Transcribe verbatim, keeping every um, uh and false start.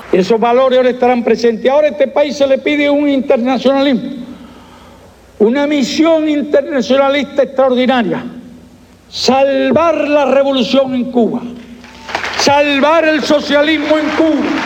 Esos valores ahora estarán presentes. Ahora a este país se le pide un internacionalismo, una misión internacionalista extraordinaria. Salvar la revolución en Cuba, salvar el socialismo en Cuba,